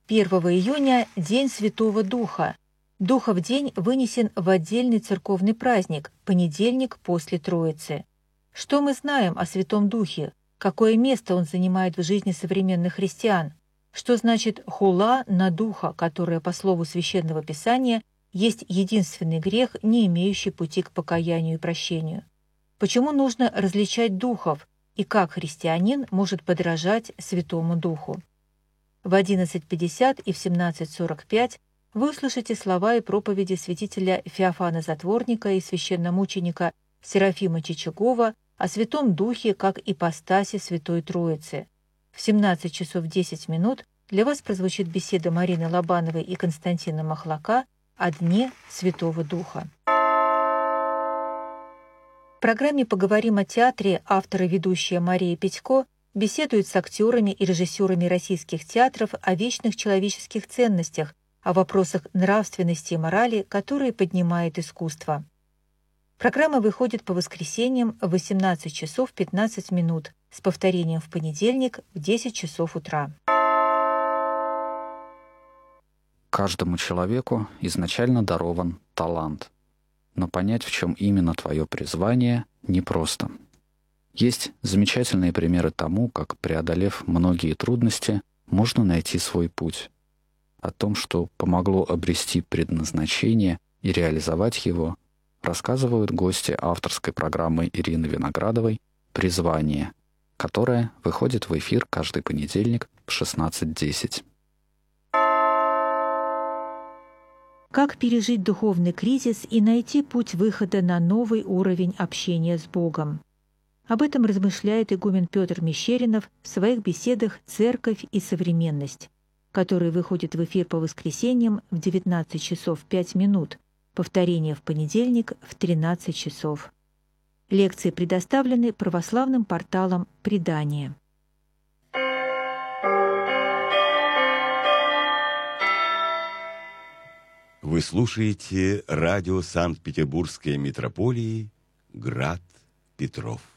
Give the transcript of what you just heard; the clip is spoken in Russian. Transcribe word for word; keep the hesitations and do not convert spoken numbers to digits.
первого июня – День Святого Духа. Духов день вынесен в отдельный церковный праздник – понедельник после Троицы. Что мы знаем о Святом Духе? Какое место он занимает в жизни современных христиан? Что значит хула на Духа, которая, по слову Священного Писания, есть единственный грех, не имеющий пути к покаянию и прощению? Почему нужно различать духов и как христианин может подражать Святому Духу? В одиннадцать пятьдесят и в семнадцать сорок пять вы услышите слова и проповеди святителя Феофана Затворника и священномученика Серафима Чичагова о Святом Духе как ипостаси Святой Троицы. В семнадцать часов десять минут для вас прозвучит беседа Марины Лобановой и Константина Махлака о Дне Святого Духа. В программе «Поговорим о театре» автор и ведущая Мария Петько беседует с актерами и режиссерами российских театров о вечных человеческих ценностях, о вопросах нравственности и морали, которые поднимает искусство. Программа выходит по воскресеньям в восемнадцать часов пятнадцать минут с повторением в понедельник в десять часов утра. Каждому человеку изначально дарован талант, но понять, в чем именно твое призвание, непросто. Есть замечательные примеры тому, как, преодолев многие трудности, можно найти свой путь. О том, что помогло обрести предназначение и реализовать его, рассказывают гости авторской программы Ирины Виноградовой «Призвание», которая выходит в эфир каждый понедельник в шестнадцать десять. Как пережить духовный кризис и найти путь выхода на новый уровень общения с Богом? Об этом размышляет игумен Петр Мещеринов в своих беседах «Церковь и современность», которые выходят в эфир по воскресеньям в девятнадцать часов пять минут, повторение в понедельник в тринадцать часов. Лекции предоставлены православным порталом «Предание». Вы слушаете радио Санкт-Петербургской митрополии «Град Петров».